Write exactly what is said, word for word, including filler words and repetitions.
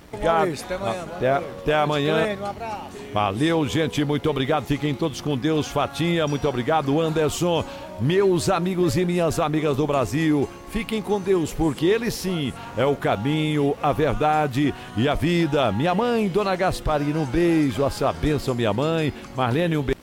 Obrigado. Até amanhã. Até, até amanhã. Um abraço. Valeu, gente. Muito obrigado. Fiquem todos com Deus. Fatinha, muito obrigado. Anderson, meus amigos e minhas amigas do Brasil, fiquem com Deus, porque Ele sim é o caminho, a verdade e a vida. Minha mãe, Dona Gasparina, um beijo. Essa bênção, minha mãe. Marlene, um beijo.